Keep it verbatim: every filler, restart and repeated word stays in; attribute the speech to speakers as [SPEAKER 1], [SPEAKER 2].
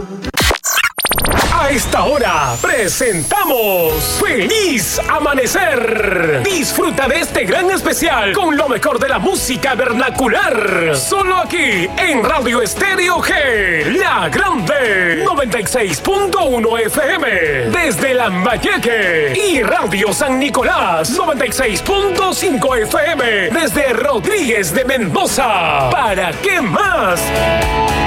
[SPEAKER 1] A esta hora presentamos Feliz Amanecer. Disfruta de este gran especial con lo mejor de la música vernacular. Solo aquí en Radio Estéreo G, La Grande, noventa y seis punto uno F M. Desde Lambayeque y Radio San Nicolás, noventa y seis punto cinco F M. Desde Rodríguez de Mendoza. ¿Para qué más?